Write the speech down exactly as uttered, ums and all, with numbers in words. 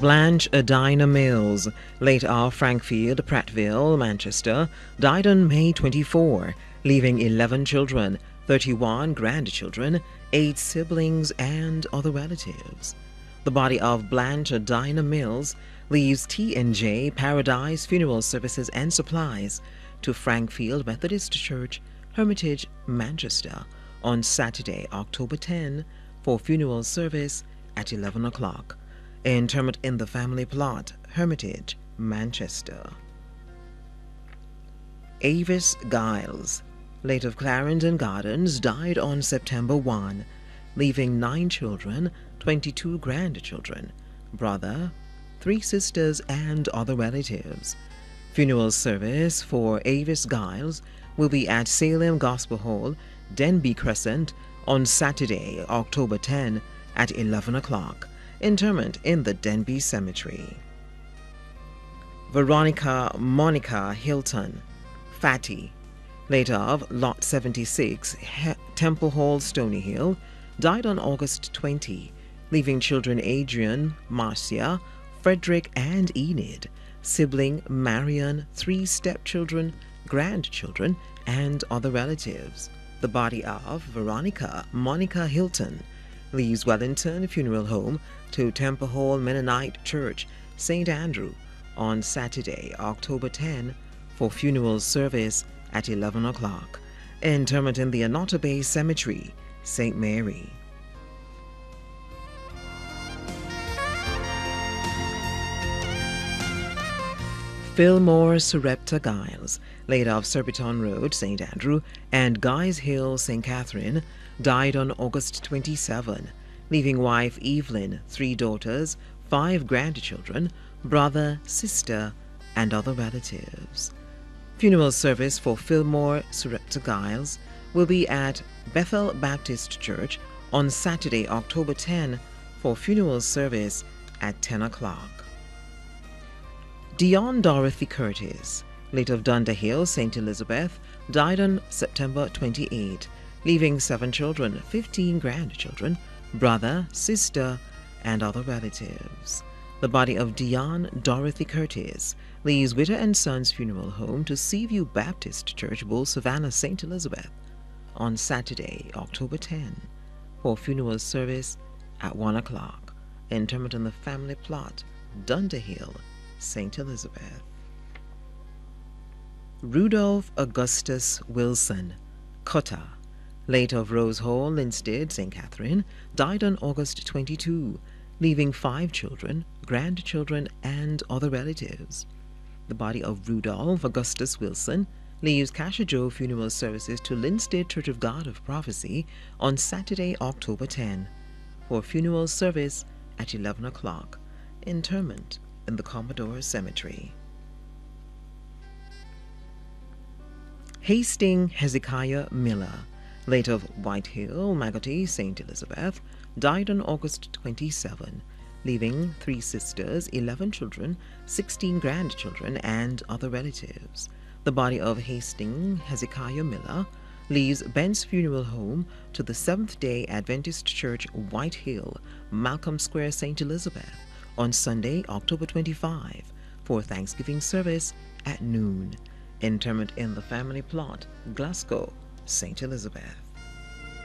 Blanche Adina Mills, late of Frankfield, Prattville, Manchester, died on May twenty-fourth, leaving eleven children, thirty-one grandchildren, eight siblings, and other relatives. The body of Blanche Adina Mills leaves T and J Paradise Funeral Services and Supplies to Frankfield Methodist Church, Hermitage, Manchester, on Saturday, October tenth, for funeral service at eleven o'clock. Interment in the family plot, Hermitage, Manchester. Avis Giles, late of Clarendon Gardens, died on September first, leaving nine children, twenty-two grandchildren, brother, three sisters, and other relatives. Funeral service for Avis Giles will be at Salem Gospel Hall, Denby Crescent, on Saturday, October tenth, at eleven o'clock. Interment in the Denby Cemetery. Veronica Monica Hilton, Fatty, late of Lot seventy-six, he Temple Hall, Stony Hill, died on August twentieth, leaving children Adrian, Marcia, Frederick, and Enid, sibling Marion, three stepchildren, grandchildren, and other relatives. The body of Veronica Monica Hilton leaves Wellington Funeral Home to Temple Hall Mennonite Church, Saint Andrew, on Saturday, October tenth, for funeral service at eleven o'clock. Interment in the Anotta Bay Cemetery, Saint Mary. Fillmore Surrepta Giles, late of Surbiton Road, Saint Andrew, and Guys Hill, Saint Catherine, died on August twenty-seventh, leaving wife Evelyn, three daughters, five grandchildren, brother, sister, and other relatives. Funeral service for Fillmore Surrepta Giles will be at Bethel Baptist Church on Saturday, October tenth, for funeral service at ten o'clock. Dion Dorothy Curtis, late of Dunderhill, Saint Elizabeth, died on September twenty-eighth, leaving seven children, fifteen grandchildren, brother, sister, and other relatives. The body of Dion Dorothy Curtis leaves Witter and Sons Funeral Home to Seaview Baptist Church, Bull Savannah, Saint Elizabeth, on Saturday, October tenth, for funeral service at one o'clock. Interment in the family plot, Dunderhill, Saint Elizabeth. Rudolph Augustus Wilson, Cutter, late of Rose Hall, Linstead, Saint Catherine, died on August twenty-second, leaving five children, grandchildren, and other relatives. The body of Rudolph Augustus Wilson leaves Cashajoe Funeral Services to Linstead Church of God of Prophecy on Saturday, October tenth, for funeral service at eleven o'clock. Interment in the Commodore Cemetery. Hastings Hezekiah Miller, late of Whitehill, Maggotty, Saint Elizabeth, died on August twenty-seventh, leaving three sisters, eleven children, sixteen grandchildren, and other relatives. The body of Hastings Hezekiah Miller leaves Ben's Funeral Home to the Seventh-day Adventist Church, Whitehill, Malcolm Square, Saint Elizabeth, on Sunday, October twenty-fifth, for Thanksgiving service at noon. Interment in the family plot, Glasgow, Saint Elizabeth.